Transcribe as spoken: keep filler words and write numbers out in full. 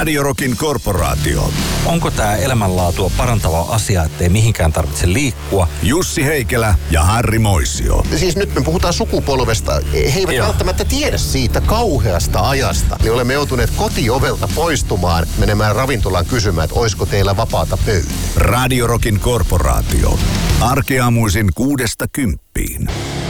Radio Rockin korporaatio. Onko tämä elämänlaatua parantava asia, ettei mihinkään tarvitse liikkua? Jussi Heikelä ja Harri Moisio. Siis nyt me puhutaan sukupolvesta. He eivät Joo. välttämättä tiedä siitä kauheasta ajasta. Niin olemme joutuneet kotiovelta poistumaan, menemään ravintolaan kysymään, että olisiko teillä vapaata pöytä. Radio Rockin korporaatio. Arkeaamuisin kuudesta kymppiin.